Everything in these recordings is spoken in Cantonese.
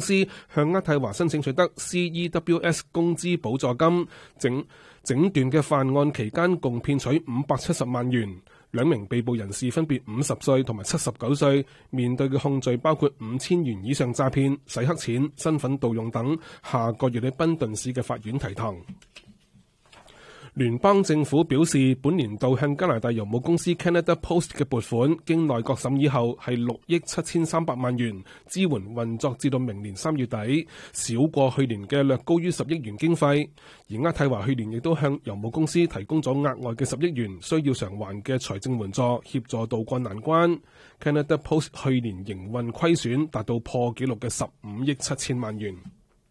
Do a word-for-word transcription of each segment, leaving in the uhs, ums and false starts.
司向渥太華申請取得 C E W S 工資補助金，整整段嘅犯案期間共騙取五百七十萬元。兩名被捕人士分別五十歲同埋七十九歲，面對嘅控罪包括五千元以上詐騙、洗黑錢、身份盜用等。下個月喺賓頓市嘅法院提堂。聯邦政府表示，本年度向加拿大郵務公司 Canada Post 嘅撥款，經內閣審議後係六億七千三百萬元，支援運作至到明年三月底，少過去年嘅略高於十億元經費。而渥太華去年亦都向郵務公司提供咗額外嘅十億元需要償還嘅財政援助，協助渡過難關。Canada Post 去年營運虧損達到破紀錄嘅十五億七千萬元。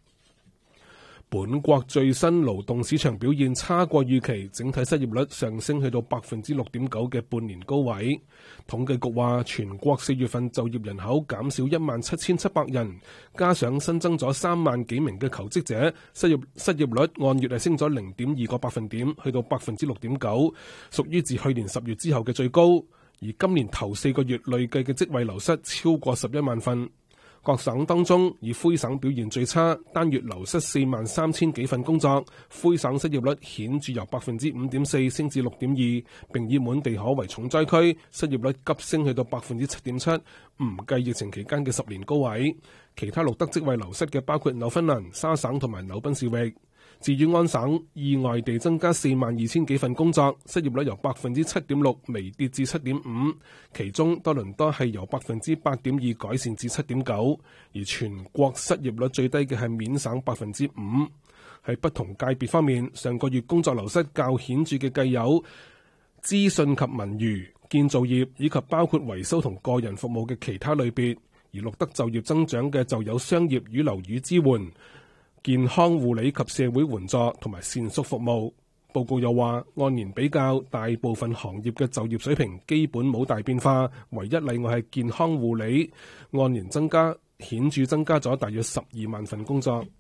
本國最新勞動市場表現差過預期，整體失業率上升去到百分之六點九嘅半年高位。統計局話，全國四月份就業人口減少一萬七千七百人，加上新增咗三萬幾名嘅求職者，失業失業率按月係升咗零點二個百分點，去到百分之六點九，屬於自去年十月之後嘅最高。而今年頭四個月累計嘅職位流失超過十一萬份。各省當中，以魁省表現最差，單月流失四萬三千幾份工作。魁省失業率顯著由百分之五點四升至六點二，並以滿地可為重災區，失業率急升去到百分之七點七，唔計疫情期間嘅十年高位。其他錄得職位流失嘅包括紐芬蘭、沙省同埋紐賓士域。至於安省，意外地增加四萬二千幾份工作，失業率由百分之七點六微跌至七點五，其中多倫多係由百分之八點二改善至七點九，而全國失業率最低嘅係緬省百分之五。喺不同界別方面，上個月工作流失較顯著嘅計有資訊及文娛、建造業以及包括維修同個人服務嘅其他類別，而錄得就業增長嘅就有商業與樓宇支援、健康護理及社會援助同埋膳宿服務。報告又話，按年比較，大部分行業嘅就業水平基本冇大變化，唯一例外係健康護理，按年增加顯著增加咗大約十二萬份工作。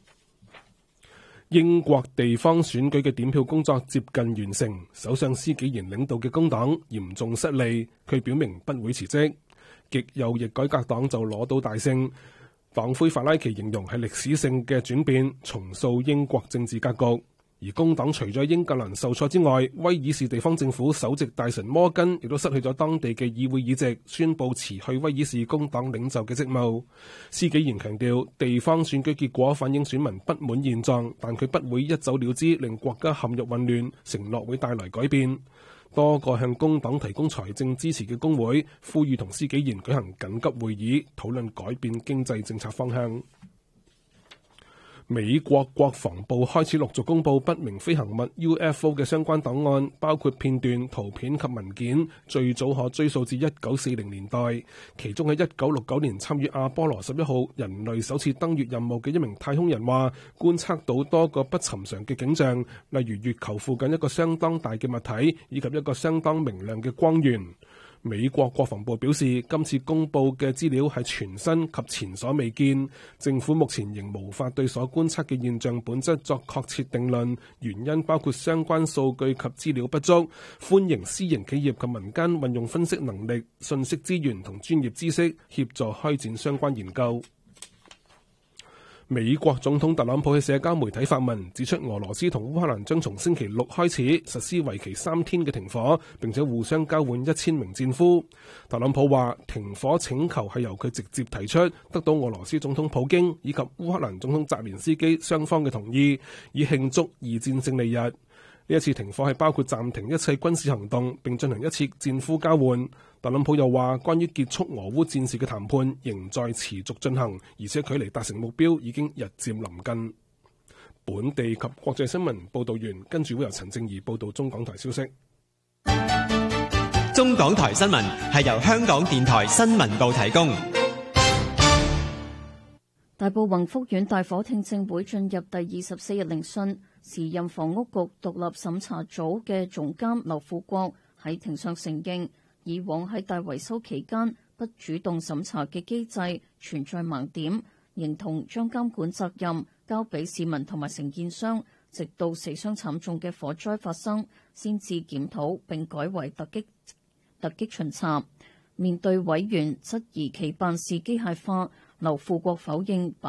英國地方選舉嘅點票工作接近完成，首相施紀賢領導嘅工黨嚴重失利，佢表明不會辭職。極右翼改革黨就攞到大勝。黨魁法拉奇形容係歷史性嘅轉變，重塑英國政治格局。而工黨除咗英格蘭受挫之外，威爾士地方政府首席大臣摩根亦都失去咗當地嘅議會議席，宣布辭去威爾士工黨領袖嘅職務。施紀賢強調，地方選舉結果反映選民不滿現狀，但佢不會一走了之，令國家陷入混亂，承諾會帶來改變。多個向工黨提供財政支持嘅工會呼籲同施紀賢舉行緊急會議，討論改變經濟政策方向。美國國防部開始陸續公布不明飛行物 U F O 嘅相關檔案，包括片段、圖片及文件，最早可追溯至一九四零年代。其中喺一九六九年參與阿波羅十一號人類首次登月任務嘅一名太空人話，觀測到多個不尋常嘅景象，例如月球附近一個相當大嘅物體，以及一個相當明亮嘅光源。美國國防部表示，今次公布嘅資料係全新及前所未見，政府目前仍無法對所觀測嘅現象本質作確切定論，原因包括相關數據及資料不足，歡迎私營企業及民間運用分析能力、信息資源同專業知識協助開展相關研究。美國總統特朗普喺社交媒體發文指出，俄羅斯同烏克蘭將從星期六開始實施為期三天嘅停火，並且互相交換一千名戰俘。特朗普話，停火請求係由佢直接提出，得到俄羅斯總統普京以及烏克蘭總統澤連斯基雙方嘅同意，以慶祝二戰勝利日。呢一次停火係包括暫停一切軍事行動，並進行一次戰俘交換。特朗普又話，關於結束俄烏戰事嘅談判仍在持續進行，而且距離達成目標已經日漸臨近。本地及國際新聞報導完，跟住會由陳正儀報導中港台消息。 中港台新聞係由香港電台新聞部提供。 大埔宏福苑大火聽證會進入第二十四日聆訊，時任房屋局獨立審查組嘅總監劉富國喺庭上承認，以往喺大維修期間不主動審查嘅機制存在盲點，認同將監管責任交俾市民同埋承建商，直到死傷慘重嘅火災發生，先至檢討並改為突擊突擊巡查。面對委員質疑其辦事機械化，劉富國否認